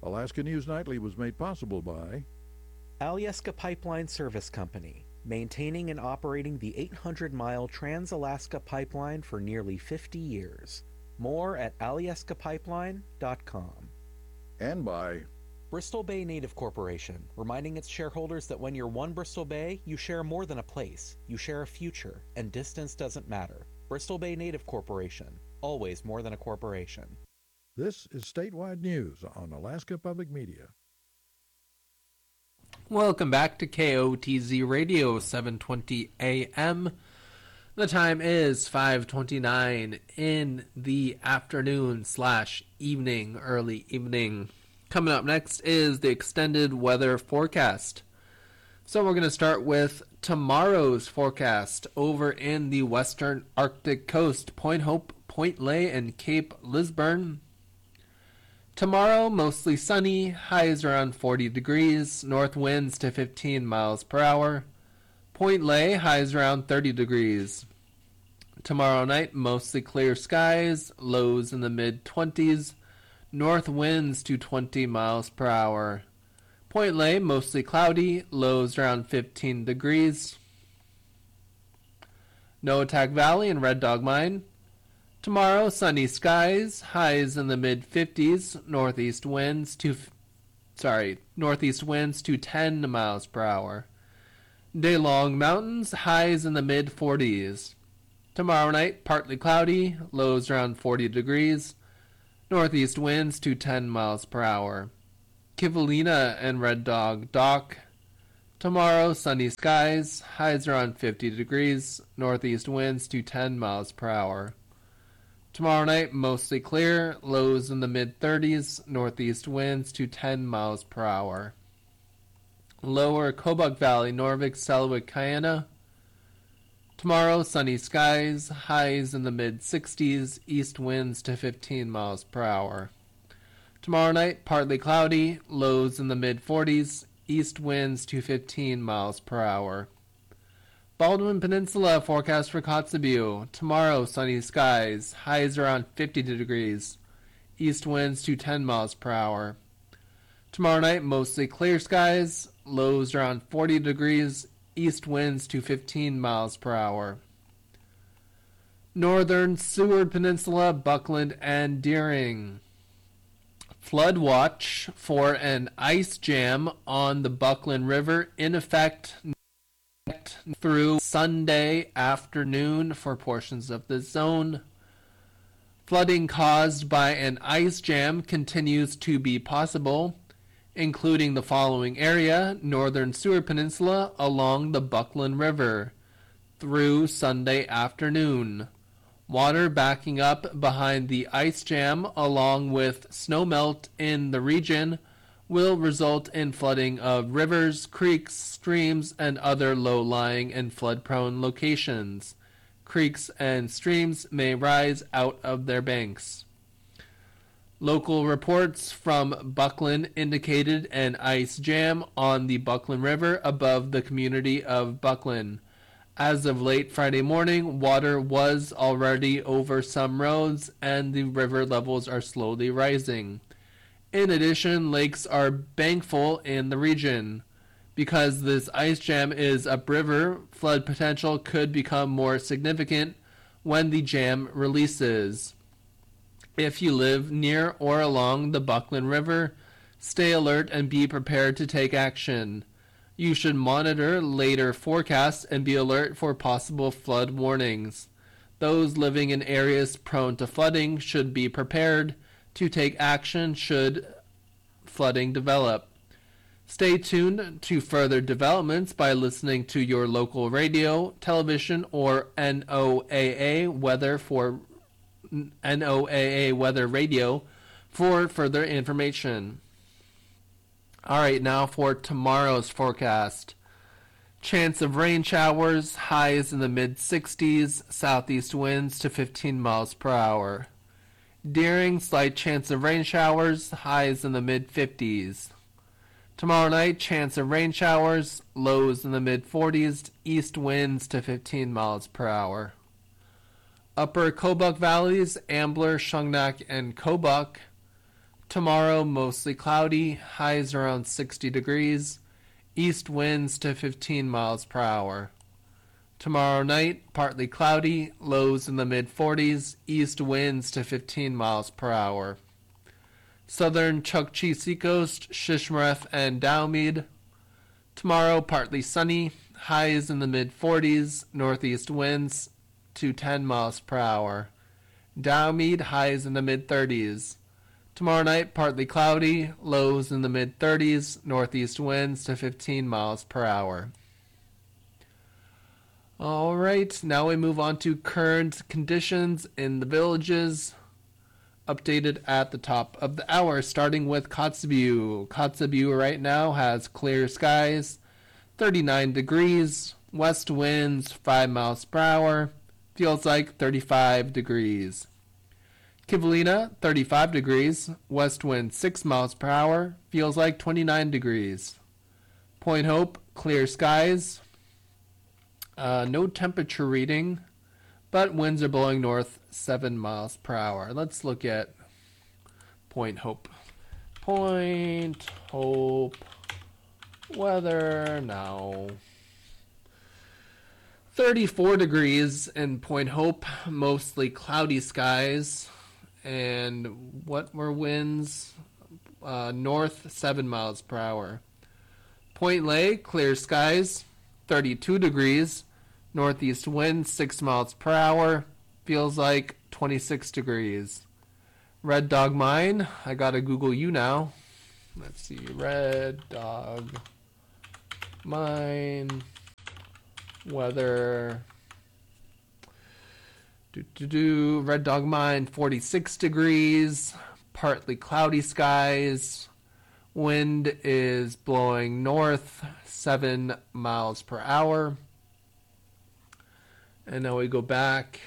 Alaska News Nightly was made possible by Alyeska Pipeline Service Company, maintaining and operating the 800-mile Trans-Alaska Pipeline for nearly 50 years. More at alyeskapipeline.com. and by Bristol Bay Native Corporation, reminding its shareholders that when you're one Bristol Bay, you share more than a place, you share a future, and distance doesn't matter. Bristol Bay Native Corporation, always more than a corporation. This is Statewide News on Alaska Public Media. Welcome back to KOTZ Radio, 720 AM. The time is 5:29 in the afternoon / evening, early evening. Coming up next is the extended weather forecast. So we're going to start with tomorrow's forecast over in the western Arctic coast, Point Hope, Point Lay, and Cape Lisburne. Tomorrow, mostly sunny, highs around 40 degrees, north winds to 15 miles per hour. Point Lay, highs around 30 degrees. Tomorrow night, mostly clear skies, lows in the mid-20s, north winds to 20 miles per hour. Point Lay, mostly cloudy, lows around 15 degrees. Noatak Valley and Red Dog Mine. Tomorrow, sunny skies, highs in the mid-50s, northeast winds to 10 miles per hour. Daylong Mountains, highs in the mid-40s. Tomorrow night, partly cloudy, lows around 40 degrees, northeast winds to 10 miles per hour. Kivalina and Red Dog Dock. Tomorrow, sunny skies, highs around 50 degrees, northeast winds to 10 miles per hour. Tomorrow night, mostly clear, lows in the mid-30s, northeast winds to 10 miles per hour. Lower Kobuk Valley, Norvik, Selawik, Kayana. Tomorrow, sunny skies, highs in the mid-60s, east winds to 15 miles per hour. Tomorrow night, partly cloudy, lows in the mid-40s, east winds to 15 miles per hour. Baldwin Peninsula forecast for Kotzebue. Tomorrow, sunny skies, highs around 50 degrees, east winds to 10 miles per hour. Tomorrow night, mostly clear skies, lows around 40 degrees, east winds to 15 miles per hour. Northern Seward Peninsula, Buckland, and Deering. Flood watch for an ice jam on the Buckland River in effect through Sunday afternoon for portions of the zone. Flooding caused by an ice jam continues to be possible, including the following area: Northern Seward Peninsula along the Buckland River through Sunday afternoon. Water backing up behind the ice jam along with snowmelt in the region will result in flooding of rivers, creeks, streams, and other low-lying and flood-prone locations. Creeks and streams may rise out of their banks. Local reports from Buckland indicated an ice jam on the Buckland River above the community of Buckland. As of late Friday morning, water was already over some roads and the river levels are slowly rising. In addition, lakes are bankful in the region. Because this ice jam is upriver, flood potential could become more significant when the jam releases. If you live near or along the Buckland River, stay alert and be prepared to take action. You should monitor later forecasts and be alert for possible flood warnings. Those living in areas prone to flooding should be prepared to take action should flooding develop. Stay tuned to further developments by listening to your local radio, television, or NOAA Weather Radio for further information. All right, now for tomorrow's forecast. Chance of rain showers, highs in the mid-60s, southeast winds to 15 miles per hour. Deering, slight chance of rain showers, highs in the mid-50s. Tomorrow night, chance of rain showers, lows in the mid-40s, east winds to 15 miles per hour. Upper Kobuk Valleys, Ambler, Shungnak, and Kobuk. Tomorrow, mostly cloudy, highs around 60 degrees, east winds to 15 miles per hour. Tomorrow night, partly cloudy, lows in the mid-40s, east winds to 15 miles per hour. Southern Chukchi Seacoast, Shishmaref, and Dowmead. Tomorrow, partly sunny, highs in the mid-40s, northeast winds to 10 miles per hour. Dowmead, highs in the mid-30s. Tomorrow night, partly cloudy, lows in the mid-30s, northeast winds to 15 miles per hour. All right, now we move on to current conditions in the villages, updated at the top of the hour, starting with Kotzebue. Kotzebue right now has clear skies, 39 degrees, west winds 5 miles per hour, feels like 35 degrees. Kivalina, 35 degrees, west wind 6 miles per hour, feels like 29 degrees. Point Hope, clear skies, no temperature reading, but winds are blowing north 7 miles per hour. Let's look at Point Hope. Point Hope weather now. 34 degrees in Point Hope, mostly cloudy skies. And what were winds? North 7 miles per hour. Point Lay, clear skies, 32 degrees, northeast wind 6 miles per hour, feels like 26 degrees. Red Dog Mine, I gotta Google you now. Let's see, Red Dog Mine weather. Red Dog Mine, 46 degrees, partly cloudy skies. Wind is blowing north 7 miles per hour. And now we go back.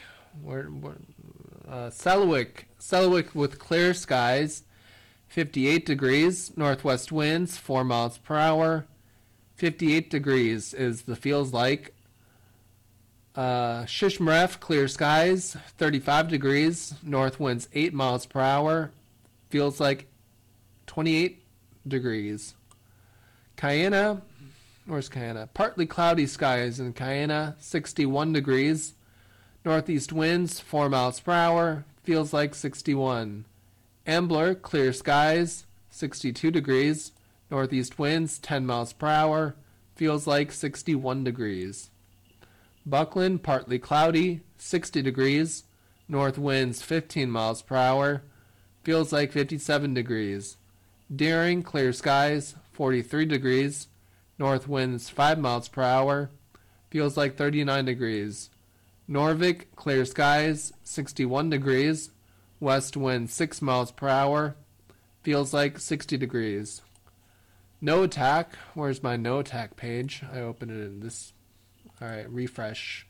Selawik with clear skies, 58 degrees, northwest winds 4 miles per hour. 58 degrees is the feels like. Shishmaref, clear skies, 35 degrees, north winds 8 miles per hour, feels like 28 degrees. Cayena, where's Cayena? Partly cloudy skies in Cayena, 61 degrees, northeast winds 4 miles per hour, feels like 61. Ambler, clear skies, 62 degrees, northeast winds 10 miles per hour, feels like 61 degrees. Buckland, partly cloudy, 60 degrees, north winds 15 miles per hour, feels like 57 degrees. Deering, clear skies, 43 degrees, north winds 5 miles per hour, feels like 39 degrees. Norvik, clear skies, 61 degrees, west wind 6 miles per hour, feels like 60 degrees. No Attack, where's my No Attack page? I opened it in this. Alright, refresh.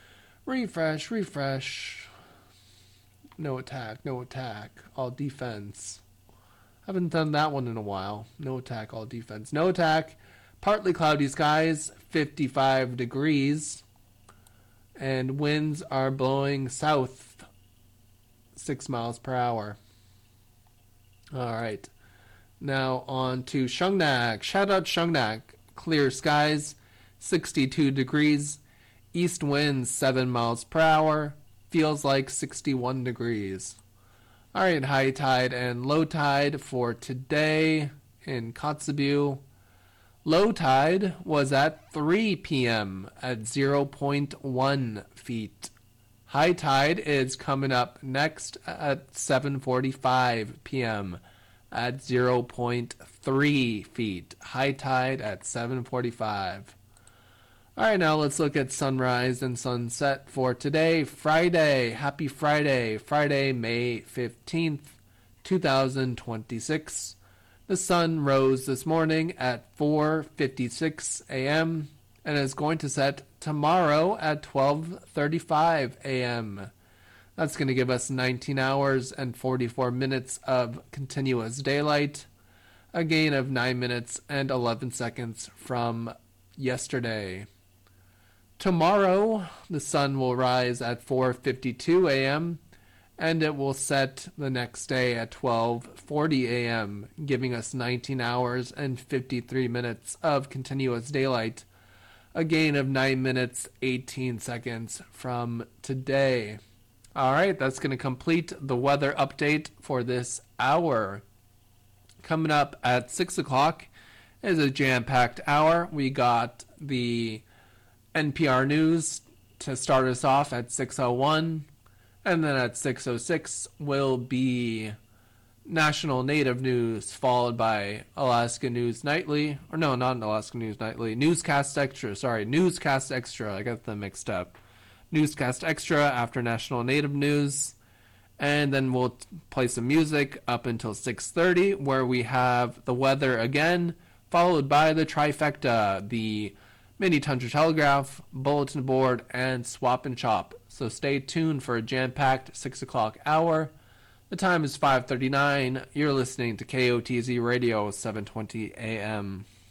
Refresh. No attack, all defense. Haven't done that one in a while. No attack, all defense. No Attack, partly cloudy skies, 55 degrees. And winds are blowing south, 6 miles per hour. Alright, now on to Shungnak. Shout out Shungnak. Clear skies, 62 degrees, east winds 7 miles per hour, feels like 61 degrees. Alright, high tide and low tide for today in Kotzebue. Low tide was at 3 p.m. at 0.1 feet. High tide is coming up next at 7:45 p.m. at 0.3 feet. High tide at 7:45. Alright, now let's look at sunrise and sunset for today, Friday. Happy Friday, Friday, May 15th, 2026. The sun rose this morning at 4:56 a.m. and is going to set tomorrow at 12:35 a.m. That's going to give us 19 hours and 44 minutes of continuous daylight, a gain of 9 minutes and 11 seconds from yesterday. Tomorrow, the sun will rise at 4:52 a.m. and it will set the next day at 12:40 a.m., giving us 19 hours and 53 minutes of continuous daylight, a gain of 9 minutes 18 seconds from today. All right, that's going to complete the weather update for this hour. Coming up at 6 o'clock is a jam-packed hour. We got the NPR News to start us off at 6:01, and then at 6:06 will be National Native News, followed by Alaska News Nightly. Or no, not Alaska News Nightly. Newscast Extra. Sorry, Newscast Extra. I got them mixed up. Newscast Extra after National Native News. And then we'll play some music up until 6:30, where we have the weather again, followed by the trifecta, the Mini Tundra Telegraph, Bulletin Board, and Swap and Chop. So stay tuned for a jam-packed 6 o'clock hour. The time is 5:39. You're listening to KOTZ Radio 720 AM.